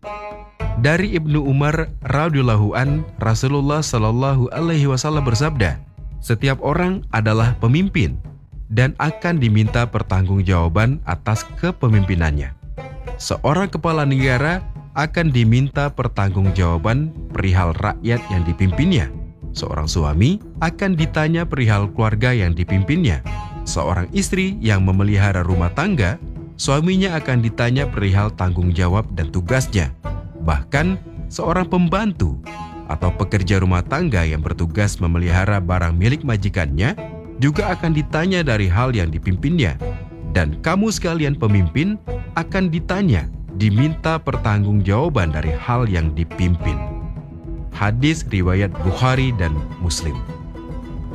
Dari Ibnu Umar radhiyallahu an, Rasulullah shallallahu alaihi wasallam bersabda, "Setiap orang adalah pemimpin dan akan diminta pertanggungjawaban atas kepemimpinannya. Seorang kepala negara akan diminta pertanggungjawaban perihal rakyat yang dipimpinnya. Seorang suami akan ditanya perihal keluarga yang dipimpinnya. Seorang istri yang memelihara rumah tangga, suaminya akan ditanya perihal tanggung jawab dan tugasnya. Bahkan seorang pembantu atau pekerja rumah tangga yang bertugas memelihara barang milik majikannya juga akan ditanya dari hal yang dipimpinnya. Dan kamu sekalian pemimpin akan ditanya, diminta pertanggungjawaban dari hal yang dipimpin." Hadis riwayat Bukhari dan Muslim.